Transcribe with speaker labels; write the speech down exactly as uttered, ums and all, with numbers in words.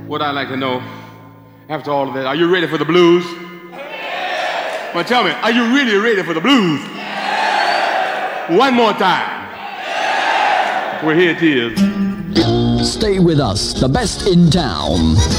Speaker 1: what I'd like to know, after all of that, are you ready for the blues? Well, tell me, are you really ready for the blues? One more time. Well, here it is.
Speaker 2: Stay with us, the best in town.